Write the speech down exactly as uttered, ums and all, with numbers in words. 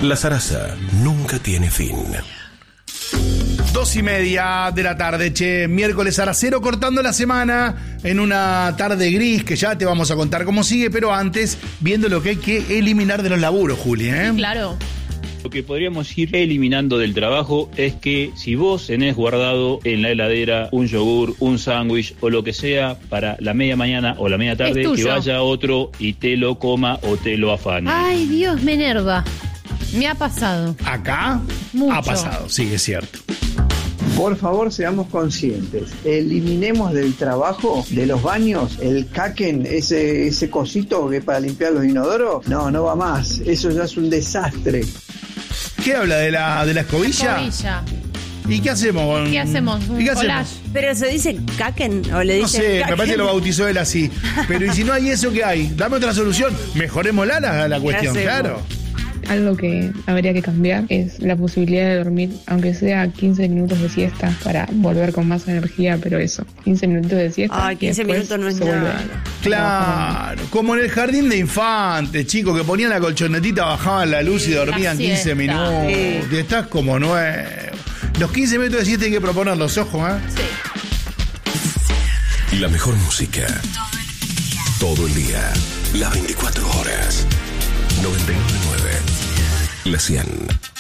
La zaraza nunca tiene fin. Dos y media de la tarde, che, miércoles zaracero, cortando la semana en una tarde gris que ya te vamos a contar cómo sigue, pero antes viendo lo que hay que eliminar de los laburos, Juli, ¿eh? Claro. Lo que podríamos ir eliminando del trabajo es que si vos tenés guardado en la heladera un yogur, un sándwich o lo que sea para la media mañana o la media tarde, que vaya otro y te lo coma o te lo afane. Ay, Dios, me enerva. Me ha pasado. ¿Acá? Mucho. Ha pasado, sí, es cierto. Por favor, seamos conscientes. Eliminemos del trabajo, de los baños, el caken, ese, ese cosito que para limpiar los inodoros. No, no va más. Eso ya es un desastre. ¿Qué habla de la, de la escobilla? Escobilla. ¿Y qué hacemos con...? ¿Qué hacemos? ¿Un ¿Y qué collage? hacemos? ¿Pero se dice caken o le No dicen sé, caken? me parece que lo bautizó él así. Pero ¿y si no hay eso, qué hay? Dame otra solución. Mejorémosla la, la cuestión, claro. Algo que habría que cambiar es la posibilidad de dormir, aunque sea quince minutos de siesta, para volver con más energía, pero eso, quince minutos de siesta. Ay, quince minutos no es nada. Claro, como en el jardín de infantes, chicos, que ponían la colchonetita, bajaban la luz y dormían quince minutos. Sí. Y estás como nuevo. Los quince minutos de siesta hay que proponer los ojos, ¿eh? Sí. La mejor música. Todo el día. Las veinticuatro horas. noventa y nueve punto nueve. La cien.